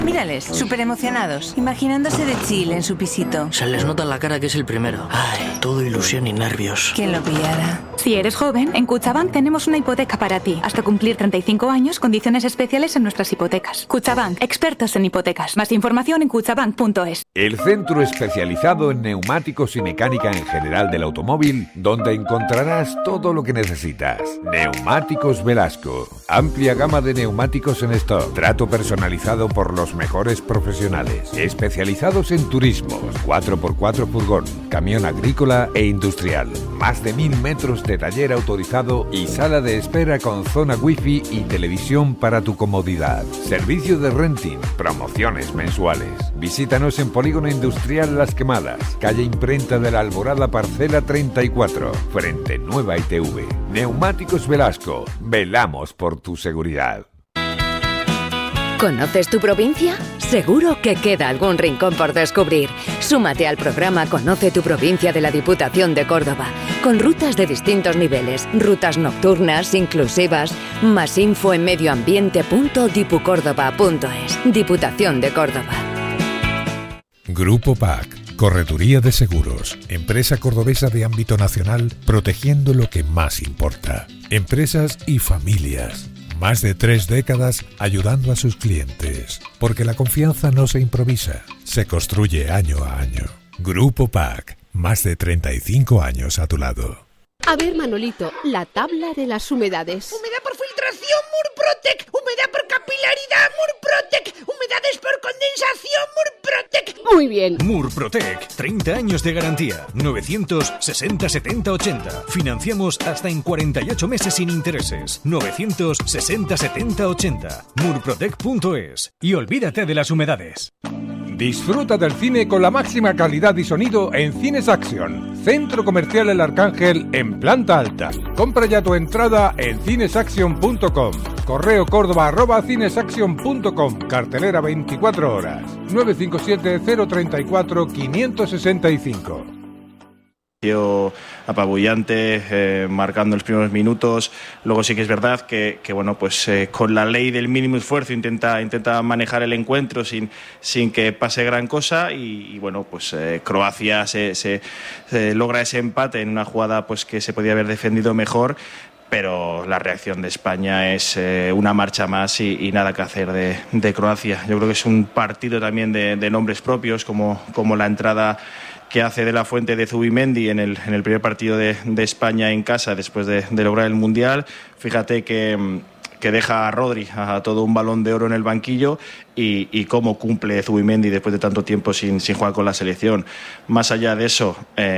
Mírales, súper emocionados, imaginándose de chill en su pisito. Se les nota en la cara que es el primero. Ay, todo ilusión y nervios. ¿Quién lo pillara? Si eres joven, en Kutxabank tenemos una hipoteca para ti. Hasta cumplir 35 años, condiciones especiales en nuestras hipotecas. Kutxabank, expertos en hipotecas. Más información en kutxabank.es. El centro especializado en neumáticos y mecánica en general del automóvil, donde encontrarás todo lo que necesitas. Neumáticos Velasco. Amplia gama de neumáticos en stock. Trato personalizado por los mejores profesionales. Especializados en turismos, 4x4 furgón, camión agrícola e industrial. Más de 1000 metros de taller autorizado y sala de espera con zona wifi y televisión para tu comodidad. Servicio de renting, promociones mensuales. Visítanos en Polígono Industrial Las Quemadas, calle Imprenta de la Alborada, parcela 34, frente Nueva ITV. Neumáticos Velasco, velamos por tu seguridad. ¿Conoces tu provincia? Seguro que queda algún rincón por descubrir. Súmate al programa Conoce tu provincia de la Diputación de Córdoba, con rutas de distintos niveles, rutas nocturnas, inclusivas. Más info en medioambiente.dipucórdoba.es. Diputación de Córdoba. Grupo PAC, Correduría de Seguros, empresa cordobesa de ámbito nacional, protegiendo lo que más importa. Empresas y familias. Más de 3 décadas ayudando a sus clientes, porque la confianza no se improvisa, se construye año a año. Grupo PAC, más de 35 años a tu lado. A ver, Manolito, la tabla de las humedades. Humedad por filtración, Murprotec. Humedad por capilaridad, Murprotec. Humedades por condensación, Murprotec. Muy bien. Murprotec, 30 años de garantía. 960 70 80. Financiamos hasta en 48 meses sin intereses. 960 70 80. Murprotec.es. Y olvídate de las humedades. Disfruta del cine con la máxima calidad y sonido en Cines Action, Centro Comercial El Arcángel en planta alta. Compra ya tu entrada en cinesaction.com. Correo córdoba@cinesaction.com. Cartelera 24 horas. 957-034-565. Apabullante, marcando los primeros minutos. Luego sí que es verdad que bueno, pues con la ley del mínimo esfuerzo intenta manejar el encuentro sin que pase gran cosa y bueno, pues Croacia se logra ese empate en una jugada pues que se podía haber defendido mejor. Pero la reacción de España es una marcha más y nada que hacer de Croacia. Yo creo que es un partido también de nombres propios, como la entrada que hace de la Fuente de Zubimendi en el primer partido de España en casa después de lograr el Mundial. Fíjate que deja a Rodri a todo un Balón de Oro en el banquillo y cómo cumple Zubimendi después de tanto tiempo sin jugar con la selección. Más allá de eso,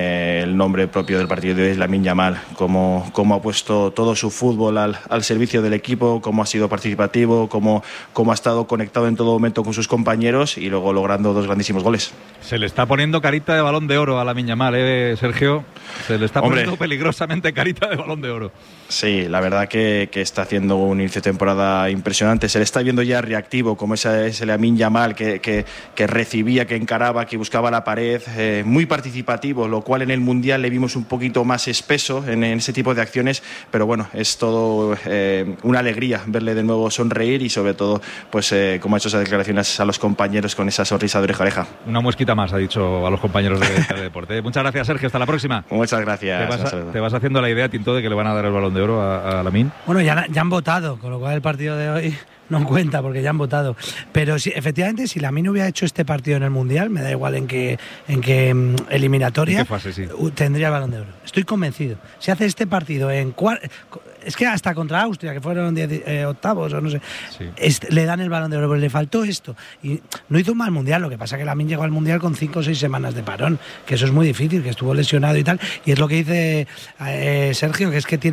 el nombre propio del partido de hoy es Lamine Yamal, cómo ha puesto todo su fútbol al servicio del equipo, cómo ha sido participativo, cómo ha estado conectado en todo momento con sus compañeros y luego logrando 2 grandísimos goles. Se le está poniendo carita de Balón de Oro a Lamine Yamal, Sergio. Se le está poniendo peligrosamente carita de Balón de Oro. Sí, la verdad que está haciendo un inicio de temporada impresionante. Se le está viendo ya reactivo, como ese Lamine Yamal que recibía, que encaraba, que buscaba la pared, muy participativo, lo cual en el Mundial le vimos un poquito más espeso en ese tipo de acciones, pero bueno, es todo una alegría verle de nuevo sonreír y sobre todo, pues como ha hecho esas declaraciones a los compañeros con esa sonrisa de oreja a oreja. Una muesquita más, ha dicho a los compañeros de deporte. Muchas gracias, Sergio, hasta la próxima. Muchas gracias. Te vas haciendo la idea, Tinto, de que le van a dar el Balón de Oro a Lamine. Bueno, ya han votado, con lo cual el partido de hoy no cuenta porque ya han votado. Pero si, efectivamente, si Lamine hubiera hecho este partido en el Mundial, me da igual en qué eliminatoria, ¿en qué fase, sí? Tendría el Balón de Oro. Estoy convencido. Si hace este partido es que hasta contra Austria, que fueron 10 octavos o no sé, sí, le dan el Balón de Oro, pero le faltó esto. Y no hizo un mal Mundial, lo que pasa es que Lamine llegó al Mundial con 5 o 6 semanas de parón, que eso es muy difícil, que estuvo lesionado y tal. Y es lo que dice Sergio, que es que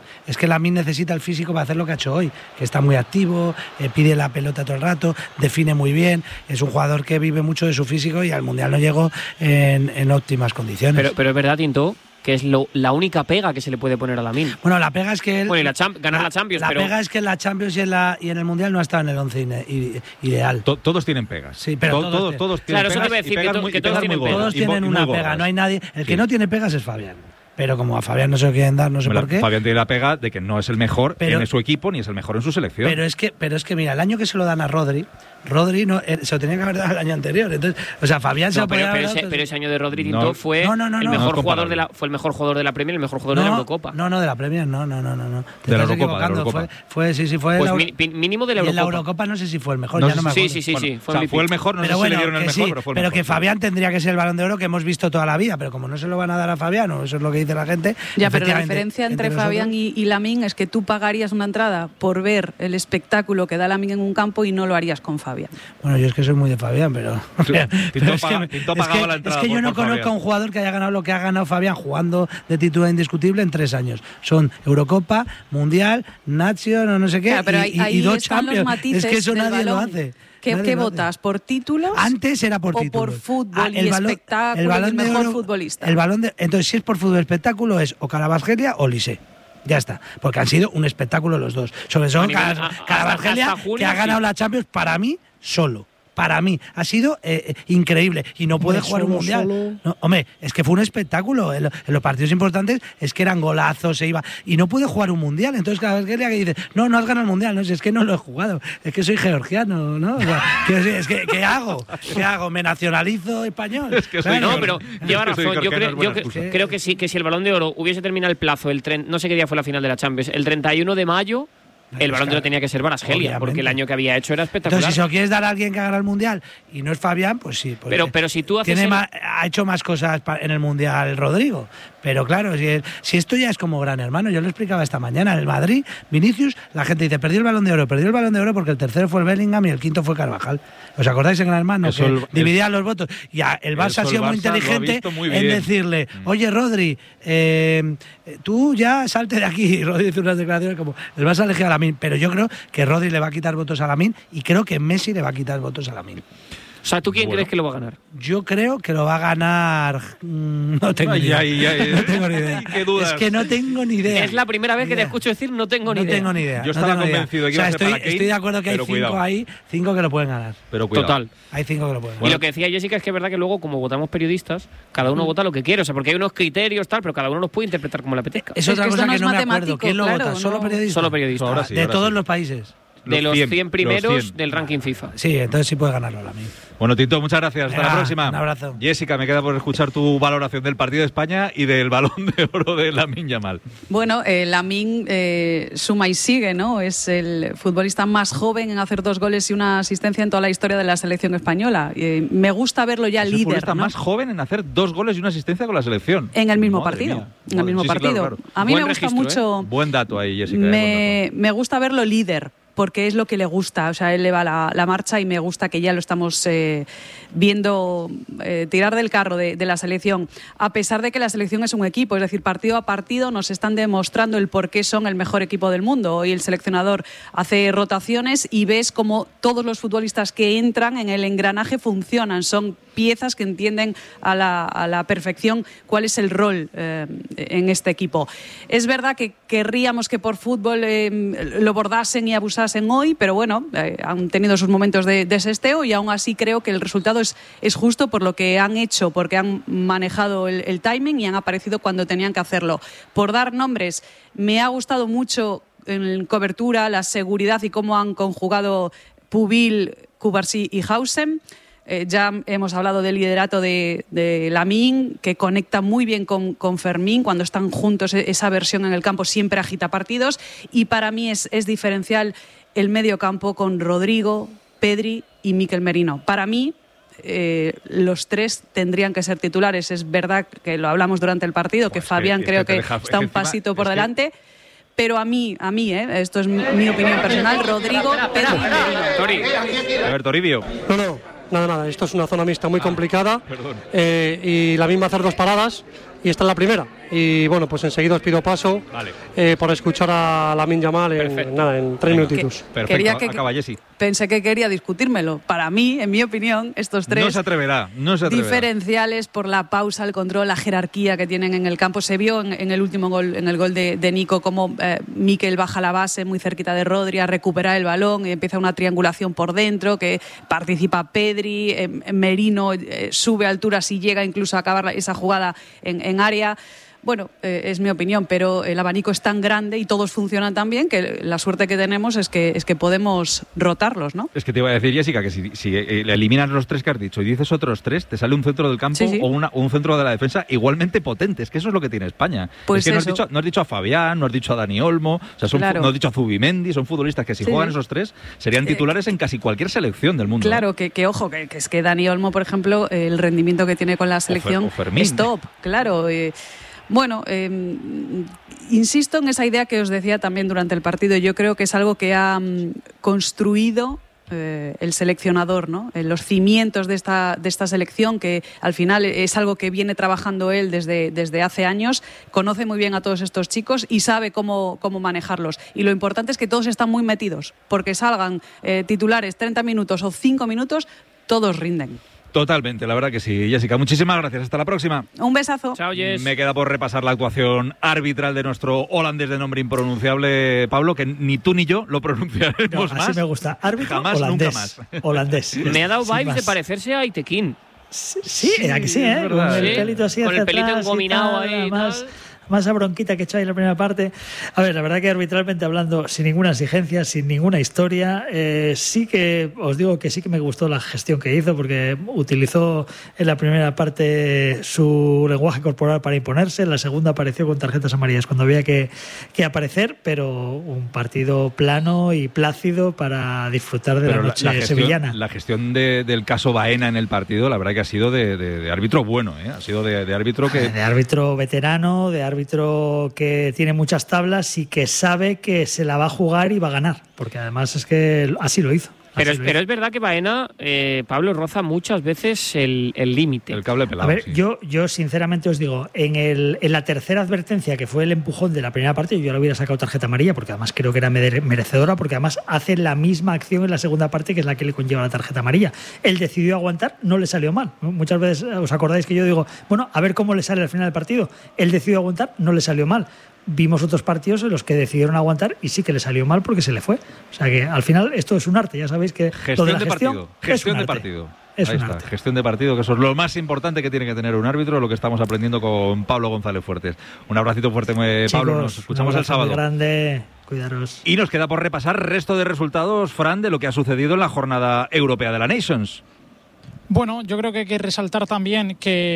Lamine necesita el físico para hacer lo que ha hecho hoy, que está muy activo, pide la pelota todo el rato, define muy bien, es un jugador que vive mucho de su físico y al Mundial no llegó en óptimas condiciones. Pero es verdad, Tinto, que es la única pega que se le puede poner a Lamine. Bueno, la pega es que él, ganar la Champions. La pega es que en la Champions y en el Mundial no ha estado en el 11 ideal. Todos tienen pegas. Sí, pero todos tienen pegas. Claro, eso te iba a decir, que todos tienen pegas. Todos tienen una pega, no hay nadie. El que no tiene pegas es Fabián. pero como a Fabián no se lo quieren dar, no sé por qué. Fabián tiene la pega de que no es el mejor en su equipo ni es el mejor en su selección. Pero es que mira, el año que se lo dan a Rodri no, se lo tenía que haber dado el año anterior. Entonces, o sea, Fabián se lo podía haber dado. Pero ese año de Rodri fue el mejor jugador de la Premier, el mejor jugador de la Eurocopa. No, de la Premier, no. Te de la estás Eurocopa, equivocando. Fue pues mínimo de la Eurocopa. En la Eurocopa no sé si fue el mejor, ya no me acuerdo. Sí. Fue el mejor, no sé si le dieron el mejor, pero fue el mejor. Pero que Fabián tendría que ser el Balón de Oro que hemos visto toda la vida, pero como no se lo van a dar a Fabián, o eso es lo que dice la gente. Ya, pero la diferencia entre Fabián y Lamine es que tú pagarías una entrada por ver el espectáculo que da Lamine en un campo y no lo harías con Fabián. Bueno, yo es que soy muy de Fabián, pero es que yo no conozco a un jugador que haya ganado lo que ha ganado Fabián jugando de titular indiscutible en 3 años. Son Eurocopa, Mundial, Nation o no sé qué, claro, pero y 2 Champions. Es que eso nadie lo hace. ¿Qué votas? ¿Por títulos? Antes era por títulos. ¿O por fútbol y espectáculo y el mejor futbolista? Entonces, si es por fútbol espectáculo, es o Carabasquelia o Lisé. Ya está, porque han sido un espectáculo los dos. Sobre todo Carabasquelia, que ha ganado la Champions para mí solo. Para mí ha sido increíble y no puede jugar un mundial. No, hombre, es que fue un espectáculo. En los partidos importantes es que eran golazos, se iba y no puede jugar un mundial. Entonces cada vez que dice, no has ganado el mundial, no, es que no lo he jugado, es que soy georgiano, ¿no? O sea, ¿qué hago? ¿Qué hago? ¿Me nacionalizo español? Es que soy pero lleva razón. Yo creo que sí, que si el Balón de Oro hubiese terminado el plazo, no sé qué día fue la final de la Champions, el 31 de mayo. El Balón de Oro tenía que ser Kvaratskhelia, porque el año que había hecho era espectacular. Entonces, si se lo quieres dar a alguien que ha ganado el Mundial y no es Fabián, pues sí. Pero si tú haces ha hecho más cosas en el Mundial Rodrigo. Pero claro, si esto ya es como Gran Hermano, yo lo explicaba esta mañana, en el Madrid, Vinicius, la gente dice, perdió el Balón de Oro porque el tercero fue el Bellingham y el quinto fue Carvajal. ¿Os acordáis en Gran Hermano? Que dividían los votos. Y el Barça ha sido muy inteligente en decirle, oye Rodri, tú ya salte de aquí. Y Rodri hizo unas declaraciones como, el Barça ha elegido a Lamine, pero yo creo que Rodri le va a quitar votos a Lamine y creo que Messi le va a quitar votos a Lamine. O sea, ¿tú quién crees que lo va a ganar? Yo creo que lo va a ganar. No tengo ni idea. No tengo ni idea. Es que no tengo ni idea. Es la primera vez que te escucho decir no tengo ni idea. No tengo ni idea. Yo estaba convencido de que iba a ser para Kane. Estoy de acuerdo que hay 5 que lo pueden ganar. Pero cuidado. Total. Hay 5 que lo pueden ganar. Y lo que decía Jessica es que es verdad que luego, como votamos periodistas, cada uno vota lo que quiere. O sea, porque hay unos criterios, tal, pero cada uno los puede interpretar como le apetezca. Es otra cosa que no me acuerdo. ¿Quién lo vota? ¿Solo periodistas? Solo periodistas. De todos los países. De los 100 primeros del ranking FIFA. Sí, entonces sí puede ganarlo la misma. Bueno, Tito, muchas gracias. Hasta la próxima. Un abrazo. Jessica, me queda por escuchar tu valoración del partido de España y del Balón de Oro de Lamine Yamal. Bueno, Lamine suma y sigue, ¿no? Es el futbolista más joven en hacer 2 goles y una asistencia en toda la historia de la selección española. Me gusta verlo ya líder. Es el futbolista más joven en hacer 2 goles y una asistencia con la selección. En el mismo partido. En el mismo partido. Claro. A mí me gusta mucho. Buen dato ahí, Jessica. Me gusta verlo líder, porque es lo que le gusta, o sea, él le va la marcha y me gusta que ya lo estamos viendo tirar del carro de la selección, a pesar de que la selección es un equipo, es decir, partido a partido nos están demostrando el por qué son el mejor equipo del mundo. Hoy el seleccionador hace rotaciones y ves como todos los futbolistas que entran en el engranaje funcionan, son piezas que entienden a la perfección cuál es el rol en este equipo. Es verdad que querríamos que por fútbol lo bordasen y abusasen hoy, pero bueno, han tenido sus momentos de desesteo y aún así creo que el resultado es justo por lo que han hecho, porque han manejado el timing y han aparecido cuando tenían que hacerlo. Por dar nombres, me ha gustado mucho en cobertura la seguridad y cómo han conjugado Pubil, Cubarsí y Hausen. Ya hemos hablado del liderato de Lamine, que conecta muy bien con Fermín. Cuando están juntos, esa versión en el campo siempre agita partidos. Y para mí es diferencial el medio campo con Rodrigo, Pedri y Mikel Merino. Para mí, los 3 tendrían que ser titulares. Es verdad que lo hablamos durante el partido, que Fabián creo que está un pasito por delante. Pero a mí, esto es mi opinión personal, Rodrigo, Pedri y Merino. A ver, Toribio. Nada, esto es una zona mixta muy complicada y la misma hacer 2 paradas y esta es la primera. Y bueno, pues enseguida os pido paso por escuchar a Lamine Yamal en 3 minutitos. Perfecto, acaba Jessy. Pensé que quería discutírmelo. Para mí, en mi opinión, estos 3 no se atreverá. diferenciales por la pausa, el control, la jerarquía que tienen en el campo. Se vio en el último gol, en el gol de Nico, cómo Mikel baja la base muy cerquita de Rodri a recuperar el balón y empieza una triangulación por dentro, que participa Pedri, Merino sube alturas y llega incluso a acabar esa jugada en área. Bueno, es mi opinión, pero el abanico es tan grande y todos funcionan tan bien que la suerte que tenemos es que podemos rotarlos, ¿no? Es que te iba a decir, Jessica, que si eliminas los 3 que has dicho y dices otros 3, te sale un centro del campo o un centro de la defensa igualmente potente. Es que eso es lo que tiene España. Pues es que no has dicho a Fabián, no has dicho a Dani Olmo, o sea, no has dicho a Zubimendi, son futbolistas que si juegan esos 3 serían titulares en casi cualquier selección del mundo. Claro, que ojo, que es que Dani Olmo, por ejemplo, el rendimiento que tiene con la selección es top, claro. Bueno, insisto en esa idea que os decía también durante el partido. Yo creo que es algo que ha construido el seleccionador, ¿no? Los cimientos de esta selección, que al final es algo que viene trabajando él desde hace años. Conoce muy bien a todos estos chicos y sabe cómo manejarlos. Y lo importante es que todos están muy metidos, porque salgan titulares 30 minutos o 5 minutos, todos rinden. Totalmente, la verdad que sí. Jessica, muchísimas gracias. Hasta la próxima. Un besazo. Chao, Jess. Me queda por repasar la actuación arbitral de nuestro holandés de nombre impronunciable, Pablo, que ni tú ni yo lo pronunciaremos más. Así me gusta. Árbitro jamás, holandés. Nunca más. Holandés. Me ha dado vibes de parecerse a Itequín. Sí, aquí sí, ¿eh? Con el pelito así con hacia el pelito atrás engominado ahí. Más a bronquita que he hecho ahí en la primera parte. A ver, la verdad que arbitralmente hablando, sin ninguna exigencia, sin ninguna historia, sí que os digo que sí que me gustó la gestión que hizo, porque utilizó en la primera parte su lenguaje corporal para imponerse, en la segunda apareció con tarjetas amarillas cuando había que aparecer, pero un partido plano y plácido para disfrutar de la noche sevillana. La gestión del caso Baena en el partido, la verdad que ha sido de árbitro bueno, ¿eh? Ha sido de árbitro que... De árbitro veterano, de árbitro que tiene muchas tablas y que sabe que se la va a jugar y va a ganar, porque además es que así lo hizo. Pero es verdad que Baena, Pablo, roza muchas veces el límite. El cable pelado. A ver, yo sinceramente os digo, en la tercera advertencia, que fue el empujón de la primera parte, yo le hubiera sacado tarjeta amarilla, porque además creo que era merecedora, porque además hace la misma acción en la segunda parte, que es la que le conlleva la tarjeta amarilla. Él decidió aguantar, no le salió mal. Muchas veces os acordáis que yo digo, bueno, a ver cómo le sale al final del partido. Él decidió aguantar, no le salió mal. Vimos otros partidos en los que decidieron aguantar y sí que le salió mal porque se le fue. O sea que al final esto es un arte, ya sabéis que gestión de partido. Gestión de partido. Es Ahí un está, arte. gestión de partido, que eso es lo más importante que tiene que tener un árbitro, lo que estamos aprendiendo con Pablo González Fuertes. Un abracito fuerte, Pablo, Chicos, nos escuchamos el sábado. Muy grande, cuidaros. Y nos queda por repasar resto de resultados, Fran, de lo que ha sucedido en la jornada europea de la Nations. Bueno, yo creo que hay que resaltar también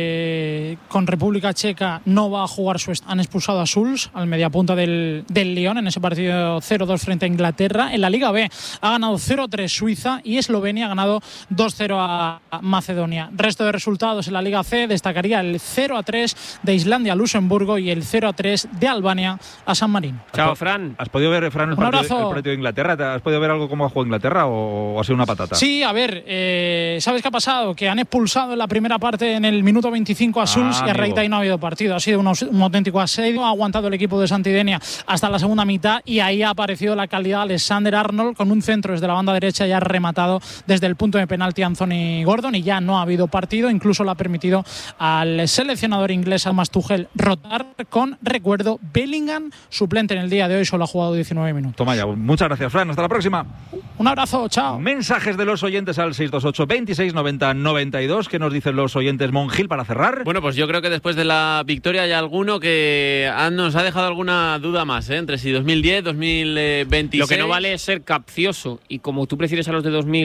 que con República Checa no va a jugar han expulsado a Schulz, al mediapunta del Lyon, en ese partido 0-2 frente a Inglaterra. En la Liga B ha ganado 0-3 Suiza y Eslovenia ha ganado 2-0 a Macedonia. Resto de resultados en la Liga C, destacaría el 0-3 de Islandia a Luxemburgo y el 0-3 de Albania a San Marino. Chao, Fran. ¿Has podido ver, Fran, el partido de Inglaterra? ¿Has podido ver algo cómo ha jugado Inglaterra o ha sido una patata? Sí, a ver, ¿sabes qué ha pasado? Que han expulsado en la primera parte en el minuto 25 a Schulz y a raíz de ahí no ha habido partido. Ha sido un auténtico asedio. Ha aguantado el equipo de Santidenia hasta la segunda mitad y ahí ha aparecido la calidad de Alexander Arnold con un centro desde la banda derecha y ha rematado desde el punto de penalti Anthony Gordon y ya no ha habido partido. Incluso le ha permitido al seleccionador inglés, Thomas Tuchel, rotar con, recuerdo, Bellingham, suplente en el día de hoy, solo ha jugado 19 minutos. Toma ya. Muchas gracias, Fran. Hasta la próxima. Un abrazo. Chao. Mensajes de los oyentes al 628 26 90 92. ¿Qué nos dicen los oyentes, Monjil, para cerrar? Bueno, pues yo creo que después de la victoria hay alguno que nos ha dejado alguna duda más, entre si 2010, 2026... Lo que no vale es ser capcioso y, como tú prefieres a los de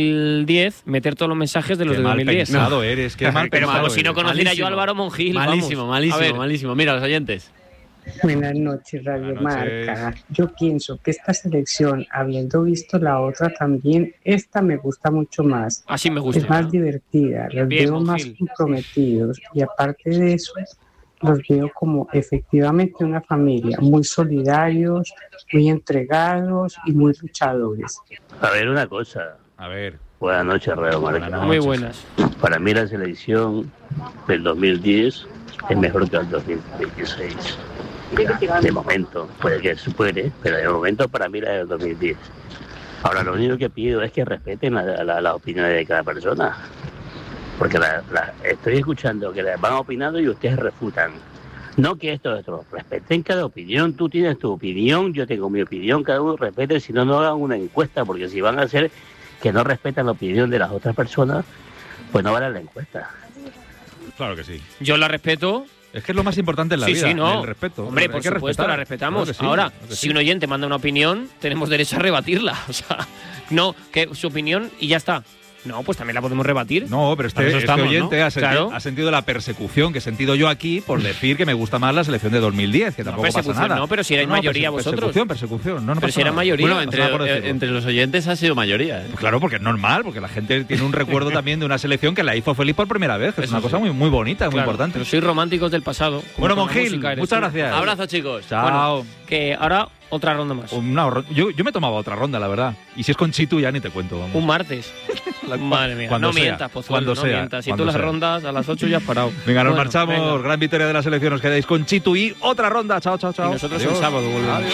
2010, meter todos los mensajes de los de 2010. Mal pensado eres, qué mal pero pensado como si no conociera yo a Álvaro Monjil. Malísimo. Mira, los oyentes. Buenas noches, Radio Marca. Yo pienso que esta selección, habiendo visto la otra también, esta me gusta mucho más. Así me gusta. Es más divertida, los veo más comprometidos y aparte de eso, los veo como efectivamente una familia, muy solidarios, muy entregados y muy luchadores. A ver, una cosa. A ver. Buenas noches, Radio Marca. Muy buenas. Para mí la selección del 2010 es mejor que el 2026. De momento, puede que supere, pero de momento para mí la del 2010. Ahora, lo único que pido es que respeten las opiniones de cada persona, porque estoy escuchando que van opinando y ustedes refutan. No que esto es otro, respeten cada opinión. Tú tienes tu opinión, yo tengo mi opinión, cada uno respete, si no, no hagan una encuesta, porque si van a hacer que no respetan la opinión de las otras personas, pues no vale la encuesta. Claro que sí. Yo la respeto. Es que es lo más importante en la vida, el respeto. Hombre, por supuesto, la respetamos. Claro Ahora, si un oyente manda una opinión, tenemos derecho a rebatirla. O sea, no, que su opinión y ya está. No, pues también la podemos rebatir. No, pero este oyente ha sentido la persecución que he sentido yo aquí por decir que me gusta más la selección de 2010, que tampoco pasa nada. No, pero si erais mayoría vosotros. Persecución. Pero si eran mayoría. Bueno, entre los oyentes ha sido mayoría. Pues claro, porque es normal, porque la gente tiene un recuerdo también de una selección que la hizo feliz por primera vez. Es una cosa muy, muy bonita, muy importante. Pero sois románticos del pasado. Bueno, Monjil, muchas gracias. Abrazo, chicos. Chao. Bueno, que ahora otra ronda más. Yo me tomaba otra ronda, la verdad. Y si es con Chitu ya ni te cuento. Vamos. Un martes. Madre mía. No mientas, Pozuelo, no mientas. Si tú las rondas a las 8 ya has parado. Venga, nos marchamos. Venga. Gran victoria de la selección. Os quedáis con Chitu y otra ronda. Chao, chao, chao. Y nosotros el sábado volvemos.